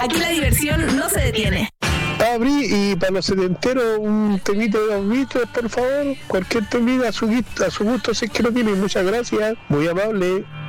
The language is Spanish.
Aquí la diversión no se detiene. Abrí, y para los setenteros un temita de los Beatles, por favor. Cualquier temita a su gusto, si es que lo tienen. Muchas gracias, muy amable.